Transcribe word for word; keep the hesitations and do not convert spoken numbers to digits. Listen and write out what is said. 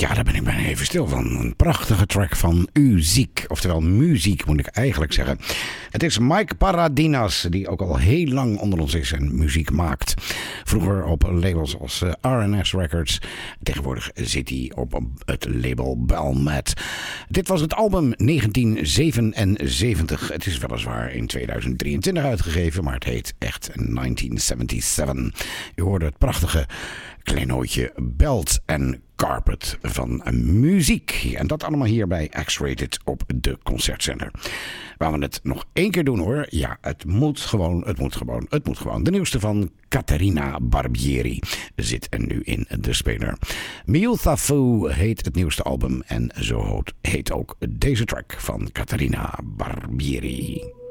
Ja, daar ben ik bijna even stil van. Een prachtige track van Uziek. Oftewel muziek, moet ik eigenlijk zeggen. Het is Mike Paradinas, die ook al heel lang onder ons is en muziek maakt. Vroeger op labels als R en S Records. Tegenwoordig zit hij op het label Belmet. Dit was het album negentien zevenenzeventig. Het is weliswaar in tweeduizend drieëntwintig uitgegeven, maar het heet echt negentien zevenenzeventig. U hoorde het prachtige kleinootje Belt en Carpet van muziek. En dat allemaal hier bij X-Rated op de Concertzender. Waar we het nog één keer doen hoor. Ja, het moet gewoon, het moet gewoon, het moet gewoon. De nieuwste van Caterina Barbieri zit er nu in de speler. Miuthafu heet het nieuwste album en zo heet ook deze track van Caterina Barbieri.